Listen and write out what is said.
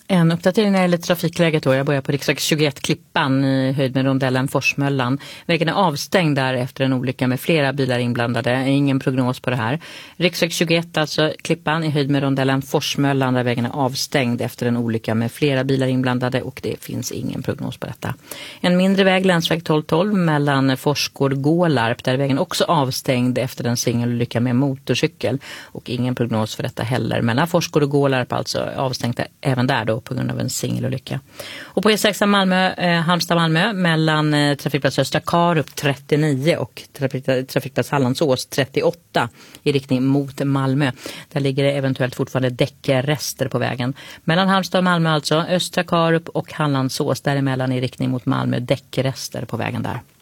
En uppdatering när det gäller trafikläget då. Jag börjar på riksväg 21 Klippan i höjd med rondellen Forsmöllan. Vägen är avstängd där efter en olycka med flera bilar inblandade. Ingen prognos på det här. Riksväg 21 alltså Klippan i höjd med rondellen Forsmöllan där vägen är avstängd efter en olycka med flera bilar inblandade och det finns ingen prognos på detta. En mindre väg, länsväg 1212 mellan Forsgård-Gålarp där vägen också avstängd efter en singelolycka med motorcykel och ingen prognos för detta heller. Mellan Forsgård och Gålarp alltså avstängt även där då på grund av en singelolycka. Och på E6 Halmstad-Malmö mellan trafikplats Östra Karup 39 och trafikplats Hallandsås 38 i riktning mot Malmö. Där ligger det eventuellt fortfarande däckrester på vägen. Mellan Halmstad och Malmö alltså, Östra Karup och Hallandsås däremellan i riktning mot Malmö, däckrester på vägen där.